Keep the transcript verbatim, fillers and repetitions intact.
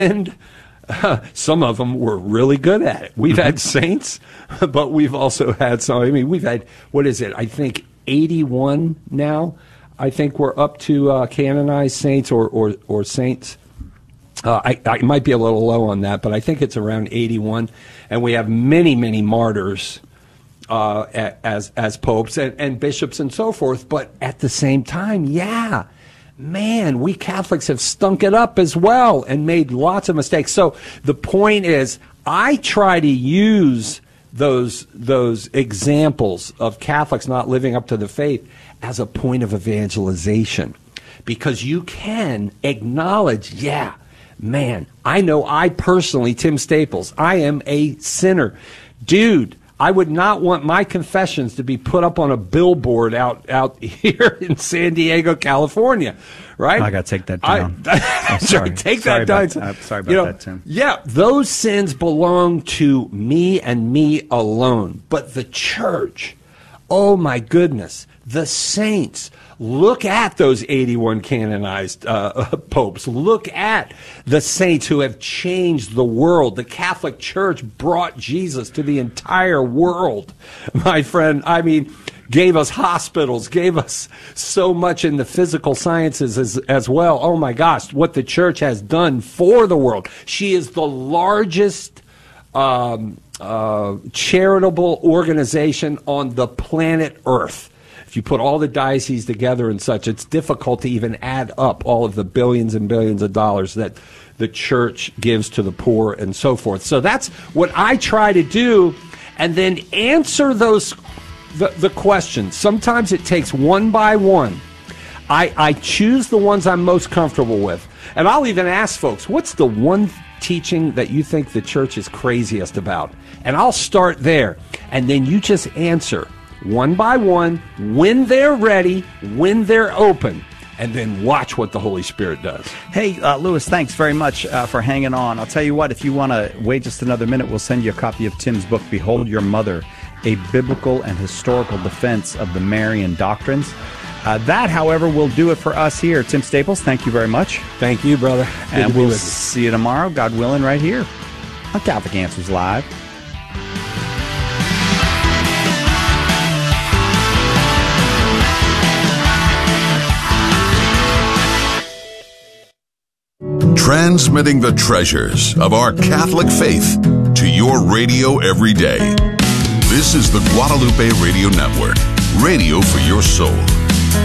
And uh, some of them were really good at it. We've had saints, but we've also had some. I mean, we've had, what is it? I think eighty-one now. I think we're up to uh, canonized saints or, or, or saints. Uh, I, I might be a little low on that, but I think it's around eighty-one. And we have many, many martyrs uh, as as popes and, and bishops and so forth. But at the same time, yeah, man, we Catholics have stunk it up as well and made lots of mistakes. So the point is, I try to use those those examples of Catholics not living up to the faith as a point of evangelization, because you can acknowledge, yeah, man, I know I personally, Tim Staples, I am a sinner. Dude, I would not want my confessions to be put up on a billboard out, out here in San Diego, California, right? I got to take that down. I, oh, sorry. Take sorry that about, down. Uh, sorry about you know, that, Tim. Yeah, those sins belong to me and me alone. But the church, oh my goodness, the saints, look at those eighty-one canonized uh, popes. Look at the saints who have changed the world. The Catholic Church brought Jesus to the entire world, my friend. I mean, gave us hospitals, gave us so much in the physical sciences as, as well. Oh, my gosh, what the Church has done for the world. She is the largest um, uh, charitable organization on the planet Earth. If you put all the dioceses together and such, it's difficult to even add up all of the billions and billions of dollars that the church gives to the poor and so forth. So that's what I try to do, and then answer those the, the questions. Sometimes it takes one by one. I, I choose the ones I'm most comfortable with. And I'll even ask folks, what's the one teaching that you think the church is craziest about? And I'll start there. And then you just answer one by one, when they're ready, when they're open, and then watch what the Holy Spirit does. Hey, uh, Louis, thanks very much uh, for hanging on. I'll tell you what, if you want to wait just another minute, we'll send you a copy of Tim's book, Behold Your Mother, A Biblical and Historical Defense of the Marian Doctrines. Uh, that, however, will do it for us here. Tim Staples, thank you very much. Thank you, brother. Good and we'll see you tomorrow, God willing, right here on Catholic Answers Live. Transmitting the treasures of our Catholic faith to your radio every day. This is the Guadalupe Radio Network, radio for your soul.